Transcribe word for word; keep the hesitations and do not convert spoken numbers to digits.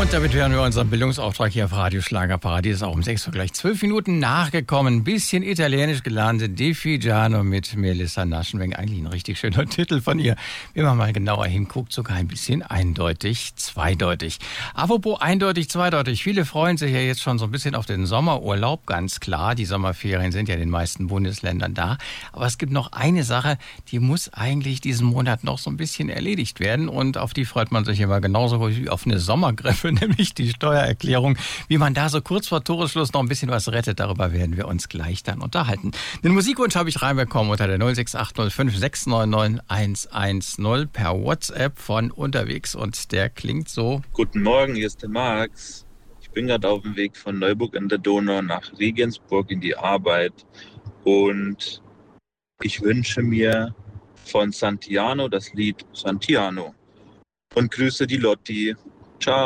Und damit wären wir unserem Bildungsauftrag hier auf Radio Schlagerparadies auch um sechs Uhr gleich zwölf Minuten nachgekommen. Ein bisschen italienisch gelernt, Di Figiano mit Melissa Naschenweng. Eigentlich ein richtig schöner Titel von ihr. Wenn man mal genauer hinguckt, sogar ein bisschen eindeutig, zweideutig. Apropos eindeutig, zweideutig. Viele freuen sich ja jetzt schon so ein bisschen auf den Sommerurlaub, ganz klar. Die Sommerferien sind ja in den meisten Bundesländern da. Aber es gibt noch eine Sache, die muss eigentlich diesen Monat noch so ein bisschen erledigt werden. Und auf die freut man sich immer genauso wie auf eine Sommergriffe, nämlich die Steuererklärung. Wie man da so kurz vor Toresschluss noch ein bisschen was rettet, darüber werden wir uns gleich dann unterhalten. Den Musikwunsch habe ich reinbekommen unter der null sechs acht null fünf sechs neun neun eins eins null per WhatsApp von unterwegs und der klingt so. Guten Morgen, hier ist der Max. Ich bin gerade auf dem Weg von Neuburg an der Donau nach Regensburg in die Arbeit und ich wünsche mir von Santiano das Lied Santiano und grüße die Lotti. Ciao.